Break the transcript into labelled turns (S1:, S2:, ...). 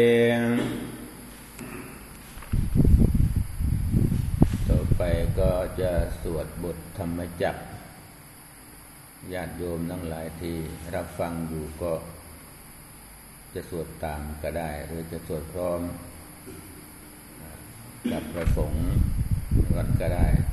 S1: ต่อไปก็จะสวดบทธรรมจักรญาติโยมทั้งหลายที่รับฟังอยู่ก็จะสวดตามก็ได้หรือจะสวดพร้อมกับพระสงฆ์วัดก็ได้